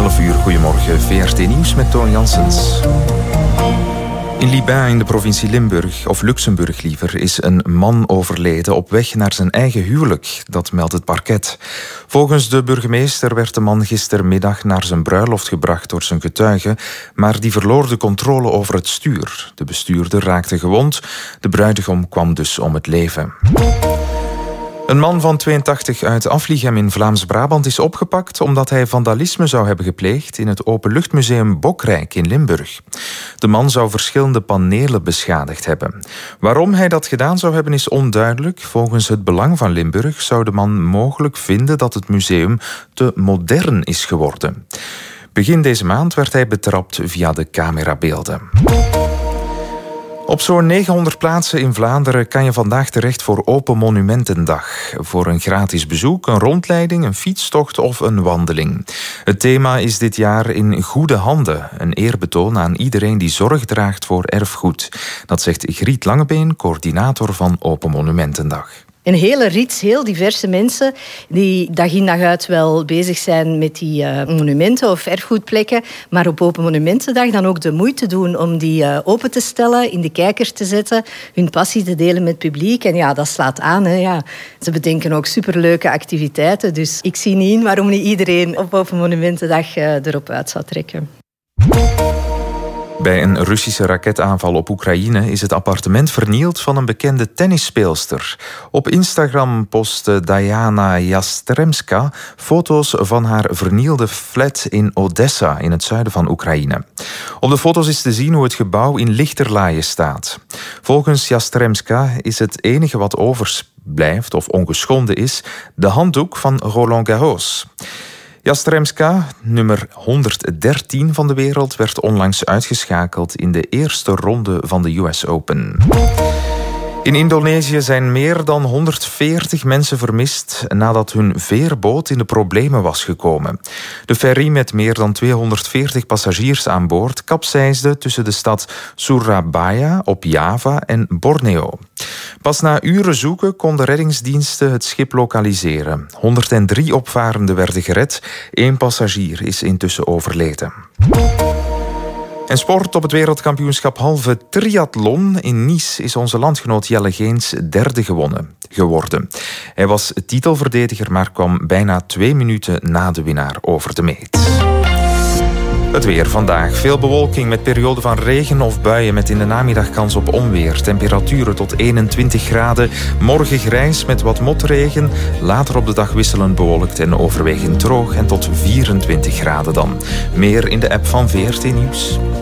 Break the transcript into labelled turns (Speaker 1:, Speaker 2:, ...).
Speaker 1: 11 uur, goedemorgen. VRT Nieuws met Toon Janssens. In Libin in de provincie Limburg, of Luxemburg liever, is een man overleden op weg naar zijn eigen huwelijk. Dat meldt het parket. Volgens de burgemeester werd de man gistermiddag naar zijn bruiloft gebracht door zijn getuigen, maar die verloor de controle over het stuur. De bestuurder raakte gewond. De bruidegom kwam dus om het leven. Een man van 82 uit Afligem in Vlaams-Brabant is opgepakt omdat hij vandalisme zou hebben gepleegd in het openluchtmuseum Bokrijk in Limburg. De man zou verschillende panelen beschadigd hebben. Waarom hij dat gedaan zou hebben is onduidelijk. Volgens het Belang van Limburg zou de man mogelijk vinden dat het museum te modern is geworden. Begin deze maand werd hij betrapt via de camerabeelden. Op zo'n 900 plaatsen in Vlaanderen kan je vandaag terecht voor Open Monumentendag. Voor een gratis bezoek, een rondleiding, een fietstocht of een wandeling. Het thema is dit jaar in goede handen. Een eerbetoon aan iedereen die zorg draagt voor erfgoed. Dat zegt Griet Langebeen, coördinator van Open Monumentendag.
Speaker 2: Een hele rits, heel diverse mensen die dag in dag uit wel bezig zijn met die monumenten of erfgoedplekken, maar op Open Monumentendag dan ook de moeite doen om die open te stellen, in de kijker te zetten, hun passie te delen met het publiek. En ja, dat slaat aan. Hè, ja. Ze bedenken ook superleuke activiteiten, dus ik zie niet in waarom niet iedereen op Open Monumentendag erop uit zou trekken.
Speaker 1: Bij een Russische raketaanval op Oekraïne is het appartement vernield van een bekende tennisspeelster. Op Instagram postte Diana Yastremska foto's van haar vernielde flat in Odessa in het zuiden van Oekraïne. Op de foto's is te zien hoe het gebouw in lichterlaaie staat. Volgens Yastremska is het enige wat overblijft of ongeschonden is de handdoek van Roland Garros. Yastremska, nummer 113 van de wereld, werd onlangs uitgeschakeld in de eerste ronde van de US Open. In Indonesië zijn meer dan 140 mensen vermist nadat hun veerboot in de problemen was gekomen. De ferry met meer dan 240 passagiers aan boord kapseisde tussen de stad Surabaya op Java en Borneo. Pas na uren zoeken konden reddingsdiensten het schip lokaliseren. 103 opvarenden werden gered. 1 passagier is intussen overleden. En sport. Op het wereldkampioenschap halve triathlon in Nice is onze landgenoot Jelle Geens derde geworden. Hij was titelverdediger, maar kwam bijna 2 minuten na de winnaar over de meet. Het weer vandaag. Veel bewolking met perioden van regen of buien met in de namiddag kans op onweer. Temperaturen tot 21 graden. Morgen grijs met wat motregen. Later op de dag wisselend bewolkt en overwegend droog en tot 24 graden dan. Meer in de app van VRT Nieuws.